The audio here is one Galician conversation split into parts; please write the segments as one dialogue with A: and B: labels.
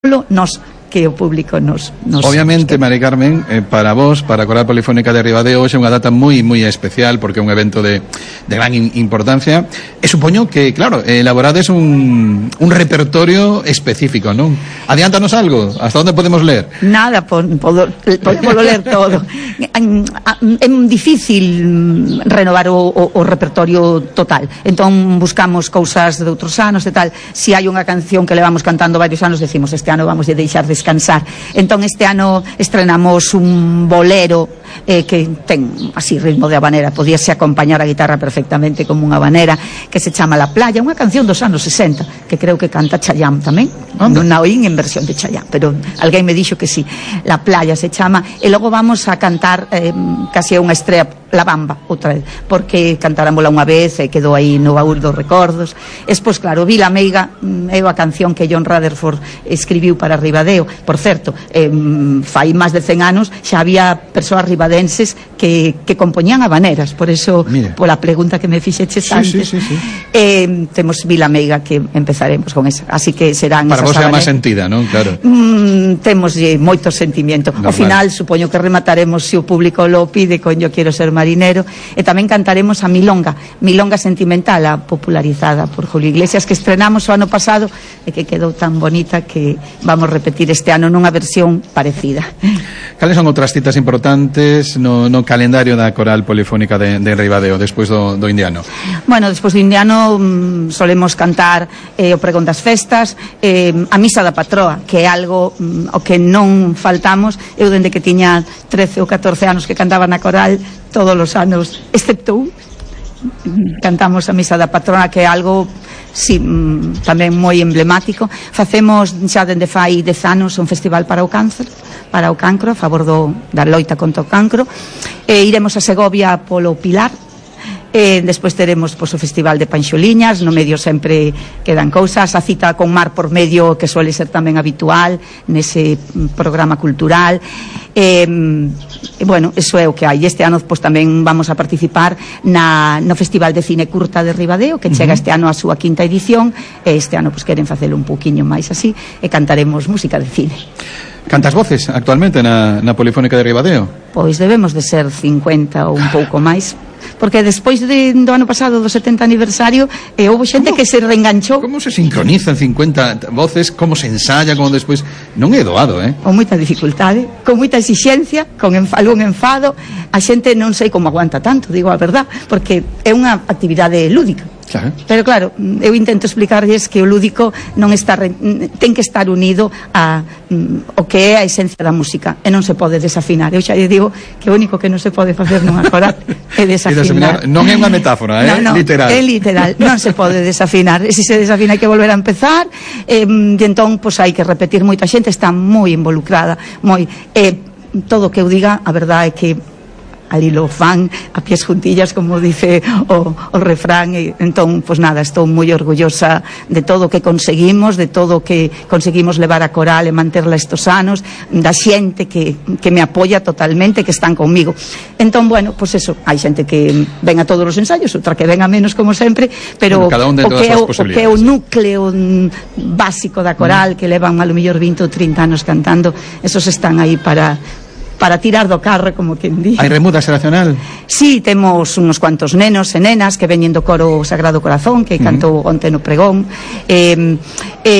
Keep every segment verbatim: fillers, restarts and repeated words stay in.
A: nos que o público nos... nos
B: Obviamente,
A: nos...
B: Mari Carmen, eh, para vos, para a Coral Polifónica de Ribadeo, hoxe é unha data moi, moi especial, porque é un evento de, de gran in, importancia, e supoño que, claro, elaborades un, un repertorio específico, non? Adiántanos algo, hasta onde podemos ler?
A: Nada, podemos ler todo. É difícil renovar o, o, o repertorio total, entón buscamos cousas de outros anos e tal. Si hai unha canción que levamos cantando varios anos, decimos, este ano vamos a deixar de descansar. Entón este ano estrenamos un bolero eh, que ten así ritmo de habanera, podíase acompañar a guitarra perfectamente como unha habanera, que se chama La Playa, unha canción dos anos sesenta que creo que canta Chayanne tamén. Non a oín en versión de Chayanne, pero alguén me dixo que sí. La Playa se chama, e logo vamos a cantar eh, casi unha estrela, La Bamba, outra vez, porque cantarámola unha vez e quedou aí no baúl dos recordos. Espois, claro, Vila Meiga é a canción que John Rutherford escribiu para Ribadeo. Por certo, eh, fai máis de cen anos xa había persoas ribadenses que, que compoñían habaneras, por eso, Mire. pola pregunta que me fixeches
B: sí,
A: antes.
B: sí, sí, sí.
A: Eh, temos Vila Meiga que empezaremos con esa, así que serán
B: para vos é
A: máis
B: sentida, non? Claro.
A: Mm, temos eh, moito sentimento. Ao final, supoño que remataremos, se o público lo pide, con Yo quiero ser marinero, e tamén cantaremos a Milonga, Milonga sentimental, a popularizada por Julio Iglesias, que estrenamos o ano pasado e que quedou tan bonita que vamos repetir este ano nunha versión parecida.
B: Cales son outras citas importantes no, no calendario da Coral Polifónica de, de Ribadeo despois do, do indiano?
A: Bueno, despois do indiano mm, solemos cantar eh, o pregón das festas, eh, a misa da patroa, que é algo mm, o que non faltamos. Eu dende que tiña trece ou catorce anos que cantaba na coral, todos os anos, excepto un, cantamos a misa da patrona, que é algo sí, tamén moi emblemático. Facemos xa dende fai dez anos un festival para o cáncer, para o cancro, a favor do, da loita contra o cancro, e iremos a Segovia polo Pilar. E despois teremos pois, o Festival de Panxoliñas, no medio sempre quedan cousas, a cita con mar por medio, que suele ser tamén habitual nese programa cultural. E, e bueno, eso é o que hai. Este ano pois, tamén vamos a participar na, no Festival de Cine Curta de Ribadeo, que chega uh -huh. este ano a súa quinta edición, e este ano pois, queren facelo un pouquiño máis así, e cantaremos música de cine.
B: Cantas voces actualmente na, na Polifónica de Ribadeo? Pois
A: debemos de ser cincuenta ou un pouco máis, porque despois de, do ano pasado do setenta aniversario eh, houve xente que se reenganchou.
B: Como se sincronizan cincuenta voces? Como se ensaya? Como despois? Non é doado, eh?
A: Con moita dificultade, con moita exixencia, con enfado, un enfado. A xente non sei como aguanta tanto, digo a verdad, porque é unha actividade lúdica.
B: Claro.
A: Pero claro, eu intento explicarlles que o lúdico non está ten que estar unido a mm, o que é a esencia da música, e non se pode desafinar. Eu xa lle digo que o único que non se pode facer nunha coral é desafinar.
B: Non é unha metáfora, é
A: no, no,
B: literal.
A: É literal, non se pode desafinar. E se se desafina hai que volver a empezar, eh, e entón pois hai que repetir. Moita xente está moi involucrada, moi eh, todo o que eu diga, a verdade é que ali lo fan a pies juntillas, como dice o, o refrán, e entón, pois nada, estou moi orgullosa de todo o que conseguimos, de todo o que conseguimos levar a coral e manterla estos anos, da xente que, que me apoia totalmente, que están conmigo. Entón, bueno, pois eso, hai xente que ven a todos os ensaios, outra que ven a menos, como sempre, pero
B: bueno,
A: o, que é, o que é o núcleo básico da coral, mm. que levan a lo mellor vinte ou trinta anos cantando, esos están aí para para tirar do carro, como quen di.
B: Hai remuda xeracional?
A: Sí, temos uns cuantos nenos e nenas que veñen do coro Sagrado Corazón, que cantou onte no pregón, e, e,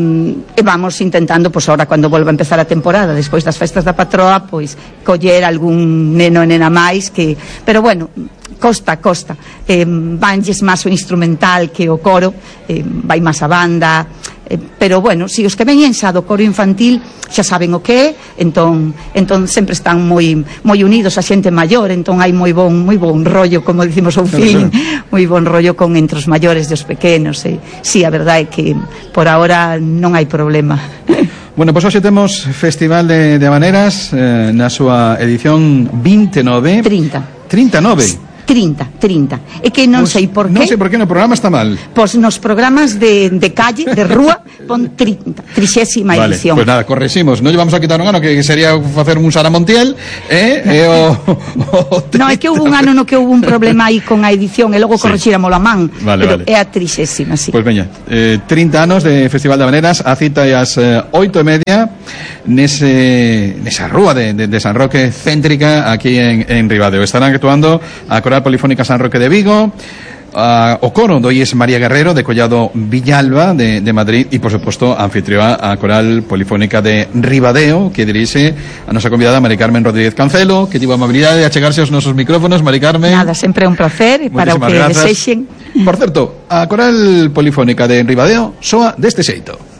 A: e vamos intentando, pois ahora cando volva a empezar a temporada, despois das festas da patroa, pois coller algún neno e nena máis, que, pero bueno, costa, costa, eh, vanlles máis o instrumental que o coro, eh, vai máis a banda, eh, pero bueno, si os que veñen xa do coro infantil xa saben o que é, entón, entón sempre están moi moi unidos, a xente maior, entón hai moi bon, moi bon rollo, como dicimos ao fin, moi bon rollo con entre os maiores e os pequenos, e si, a verdade é que por ahora non hai problema.
B: Bueno, pois hoxe temos Festival de, de Habaneras eh, na súa edición vinte e nove.
A: trinta.
B: trinta e nove.
A: trinta, trinta. É que non
B: Pues,
A: sei por
B: non
A: qué.
B: sei por qué no programa está mal.
A: Pois nos programas de, de calle, de rúa, pon trinta, trixésima
B: Vale,
A: edición.
B: pues nada, correximos. Non llevamos a quitar un ano que sería facer un Sara Montiel, eh, e o, o
A: No, é que houve un ano no que houve un problema aí con a edición e logo
B: Sí.
A: corrixíramos a man.
B: Vale,
A: pero
B: vale.
A: é a trixésima, sí.
B: Pues veña, eh, trinta anos de Festival de Habaneras, a cita é as eh, oito e media nese, nesa rúa de, de, de San Roque céntrica aquí en, en Ribadeo. Estarán actuando a Coral Polifónica San Roque de Vigo, a, o coro do I E S María Guerrero de Collado Villalba de, de Madrid e, por suposto, a anfitrioa a Coral Polifónica de Ribadeo, que dirixe a nosa convidada Mari Carmen Rodríguez Cancelo, que tivo a amabilidade de achegarse aos nosos micrófonos. Mari Carmen,
A: Nada, sempre é un placer e para o
B: moitísimas
A: que
B: grazas.
A: desexen.
B: Por certo, a Coral Polifónica de Ribadeo soa deste xeito.